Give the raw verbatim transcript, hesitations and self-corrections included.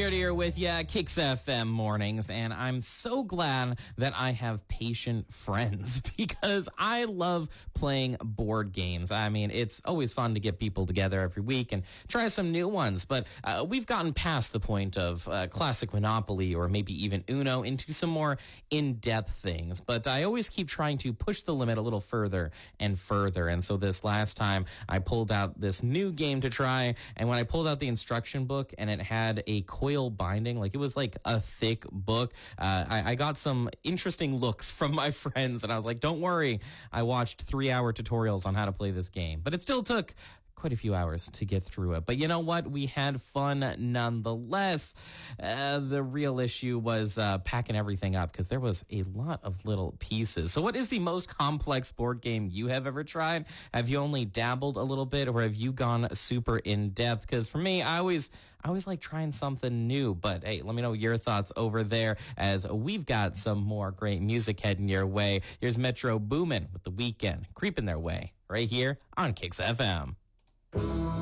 Jared here with ya, Kicks F M mornings, and I'm so glad that I have patient friends because I love playing board games. I mean, it's always fun to get people together every week and try some new ones, but uh, we've gotten past the point of uh, classic Monopoly or maybe even Uno into some more in-depth things, but I always keep trying to push the limit a little further and further, and so this last time I pulled out this new game to try, and when I pulled out the instruction book and it had a coil binding, like it was like a thick book, uh, I, I got some interesting looks from my friends, and I was like, don't worry, I watched three hour tutorials on how to play this game, but it still took quite a few hours to get through it. But you know what? We had fun nonetheless. Uh, the real issue was uh, packing everything up because there was a lot of little pieces. So what is the most complex board game you have ever tried? Have you only dabbled a little bit, or have you gone super in depth? Because for me, I always, I always like trying something new. But hey, let me know your thoughts over there as we've got some more great music heading your way. Here's Metro Boomin with The Weeknd creeping their way right here on Kicks F M.